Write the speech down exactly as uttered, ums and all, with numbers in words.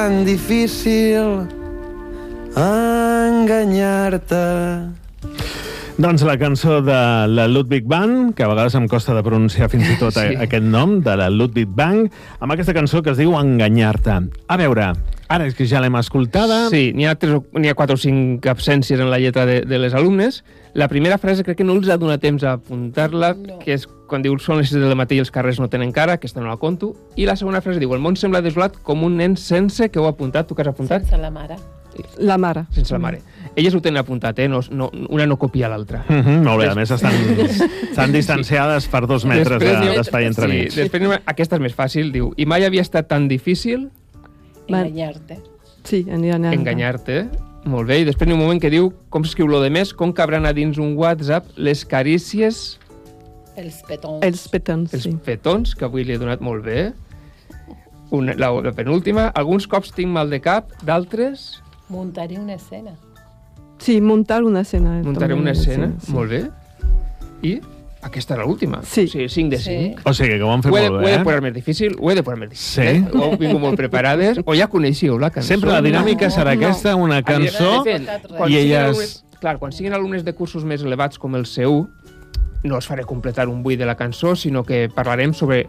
tan difícil enganyar-te. Doncs la cançó de la Ludwig Band, que a vegades em costa de pronunciar fins i tot sí. aquest nom, de la Ludwig Band, amb aquesta cançó que es diu Enganyar-te. A veure, ara és que ja l'hem escoltada... Sí, n'hi ha, tres, n'hi ha quatre o cinc absències en la lletra de, de les alumnes. La primera frase crec que no els ha donat temps a apuntar-la, no. que és quan diu són les sis del matí i els carrers no tenen cara, aquesta no la conto. I la segona frase diu el món sembla desolat com un nen sense, que ho ha apuntat, tu que has apuntat? Sense la mare. La mare. Sense la mare. Elles ho tenen apuntat, eh? No, no, una no copia l'altra. Mm -hmm, molt bé, a més estan, estan distanciades per dos metres d'espai entre sí, mig. Després, aquesta és més fàcil, diu, i mai havia estat tan difícil... Enganyar-te. Sí, enganyar-te. Enganyar-te, molt bé. I després hi ha un moment que diu, com s'escriu lo de més, com cabran a dins un WhatsApp les carícies... Els petons. Els petons, Els sí. petons, que avui li he donat molt bé. Una, la, la penúltima, alguns cops tinc mal de cap, d'altres... Muntaré una escena. Sí, muntar una escena. Muntaré una escena, sí, sí. Molt bé. I aquesta era l'última. Sí. O sigui, cinc de cinc. Sí. O sigui que ho han fet ho he, molt bé, Ho he eh? de posar més difícil, ho he de posar més difícil. Sí. Eh? Ho heu vingut molt preparades, o ja coneixíeu la cançó. Sempre la dinàmica no, serà no. aquesta, una cançó, fet, quan i elles... Alumnes, clar, quan siguin alumnes de cursos més elevats com el seu, no us faré completar un buit de la cançó, sinó que parlarem sobre